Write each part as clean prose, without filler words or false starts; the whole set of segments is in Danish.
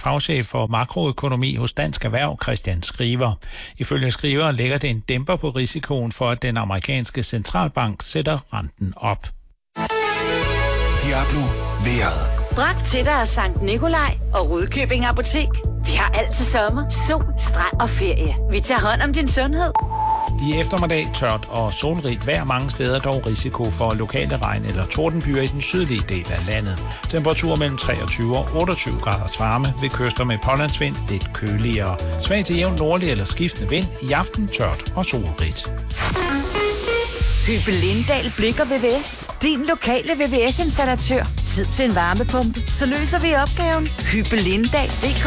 fagchef for makroøkonomi hos Dansk Erhverv, Christian Skriver. Ifølge Skriver lægger det en dæmper på risikoen for, at den amerikanske centralbank sætter renten op. Diablo vejret. Bragt til dig af Sankt Nikolaj og Rudkøbing Apotek. Vi har altid sommer, sol, strand og ferie. Vi tager hånd om din sundhed. I eftermiddag tørt og solrigt vejr mange steder, dog risiko for lokale regn- eller tordenbyer i den sydlige del af landet. Temperaturer mellem 23 og 28 graders varme ved kyster med pålandsvind lidt køligere. Svag til jævn nordlig eller skiftende vind. I aften tørt og solrigt. Hyppe Lindahl Blikker VVS. Din lokale VVS-installatør. Tid til en varmepumpe. Så løser vi opgaven. Hyppe Lindahl.dk.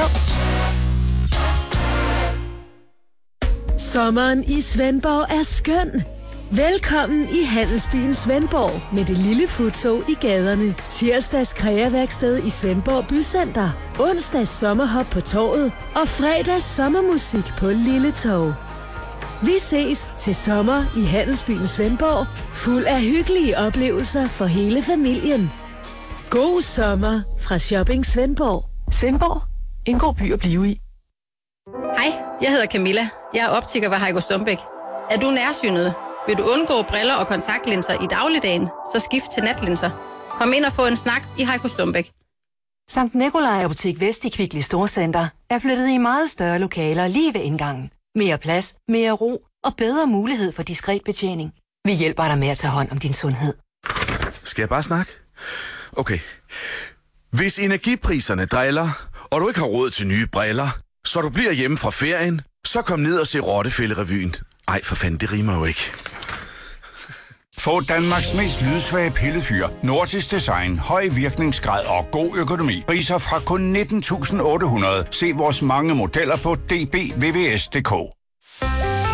Sommeren i Svendborg er skøn. Velkommen i Handelsbyen Svendborg med det lille futtog i gaderne. Tirsdags kreaværksted i Svendborg Bycenter. Onsdags sommerhop på torvet. Og fredags sommermusik på Lille Torv. Vi ses til sommer i Handelsbyen Svendborg. Fuld af hyggelige oplevelser for hele familien. God sommer fra Shopping Svendborg. Svendborg. En god by at blive i. Hej, jeg hedder Camilla. Jeg er optiker ved Heiko Stumbæk. Er du nærsynet? Vil du undgå briller og kontaktlinser i dagligdagen? Så skift til natlinser. Kom ind og få en snak i Heiko Stumbæk. Sankt Nikolaj Apotek Vest i Kvickly Storcenter er flyttet i meget større lokaler lige ved indgangen. Mere plads, mere ro og bedre mulighed for diskret betjening. Vi hjælper dig med at tage hånd om din sundhed. Skal jeg bare snakke? Okay. Hvis energipriserne driller, og du ikke har råd til nye briller, så du bliver hjemme fra ferien, så kom ned og se Rottefælde-revyen. Ej, for fanden, det rimer jo ikke. Få Danmarks mest lydsvage pillefyr, Nordisk Design, høj virkningsgrad og god økonomi. Priser fra kun 19.800. Se vores mange modeller på dbvvs.dk.